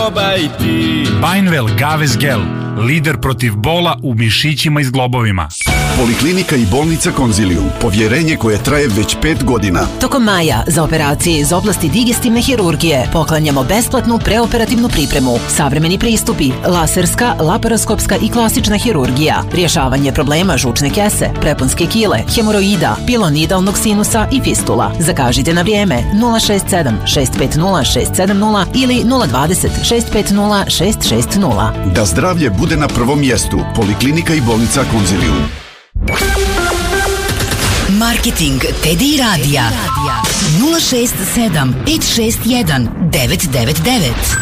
probaj ti. Bainvel Gaves Gel, lider protiv bola u mišićima i zglobovima. Poliklinika i bolnica Konzilium, povjerenje koje traje već 5 godina. Tokom maja za operacije iz oblasti digestivne hirurgije poklanjamo besplatnu preoperativnu pripremu, savremeni pristupi, laserska, laparoskopska i klasična hirurgija, rješavanje problema žučne kese, preponske kile, hemoroida, pilonidalnog sinusa i fistula. Zakažite na vrijeme 067 650 670 ili 020 650 660. Da zdravlje bude na prvom mjestu, Poliklinika i bolnica Konzilium. Marketing TDI radija 067 561 999.